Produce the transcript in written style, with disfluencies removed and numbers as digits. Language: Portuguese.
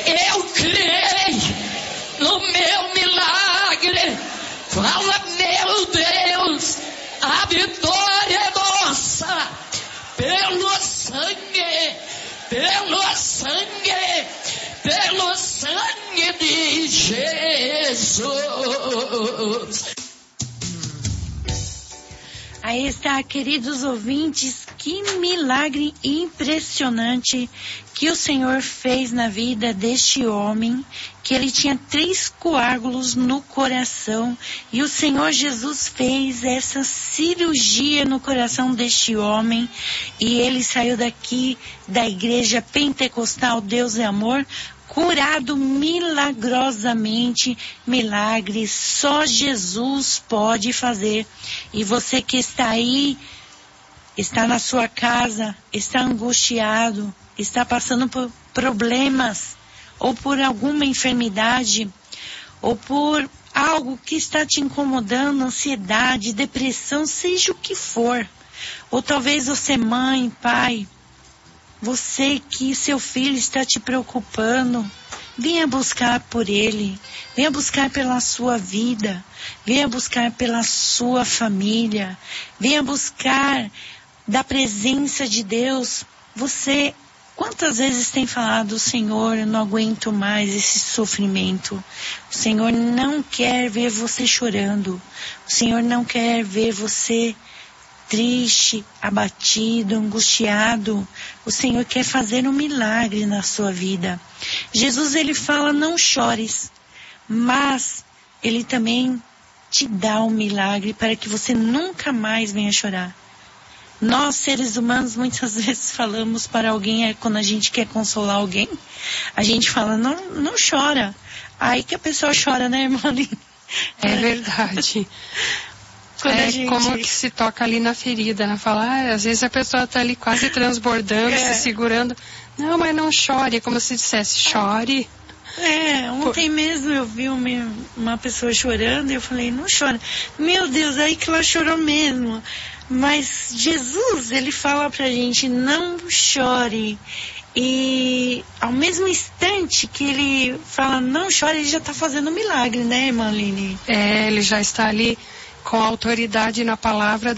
Eu creio no meu milagre. Fala, meu Deus, a vitória é nossa. Pelo sangue, pelo sangue, pelo sangue de Jesus. Aí está, queridos ouvintes, que milagre impressionante que o Senhor fez na vida deste homem, que ele tinha 3 coágulos no coração, e o Senhor Jesus fez essa cirurgia no coração deste homem, e ele saiu daqui da igreja pentecostal Deus é Amor, curado milagrosamente. Milagres só Jesus pode fazer. E você que está aí, está na sua casa, está angustiado, está passando por problemas, ou por alguma enfermidade, ou por algo que está te incomodando, ansiedade, depressão, seja o que for. Ou talvez você, mãe, pai, você que seu filho está te preocupando, venha buscar por ele, venha buscar pela sua vida, venha buscar pela sua família, venha buscar da presença de Deus. Você, quantas vezes tem falado, Senhor, eu não aguento mais esse sofrimento. O Senhor não quer ver você chorando, o Senhor não quer ver você triste, abatido, angustiado. O Senhor quer fazer um milagre na sua vida. Jesus, ele fala, não chores, mas ele também te dá um milagre para que você nunca mais venha chorar. Nós, seres humanos, muitas vezes falamos para alguém, quando a gente quer consolar alguém, a gente fala, não chora. Aí que a pessoa chora, né, irmã Aline? É verdade. Como que se toca ali na ferida, né? Fala, às vezes a pessoa está ali quase transbordando, se segurando. Não, mas não chore, é como se dissesse, chore. Ontem mesmo eu vi uma pessoa chorando e eu falei, não chora. Meu Deus, aí que ela chorou mesmo. Mas Jesus, ele fala pra gente, não chore. E ao mesmo instante que ele fala, não chore, ele já está fazendo um milagre, né, irmã Aline? Ele já está ali com autoridade na palavra